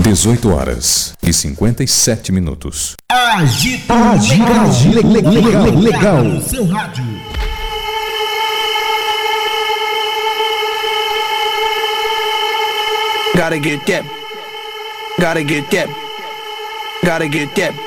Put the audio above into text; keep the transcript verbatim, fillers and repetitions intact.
dezoito horas e cinquenta e sete minutos. Agito legal, legal, legal, legal. No seu rádio. Gotta get that. Gotta get that. Gotta get that.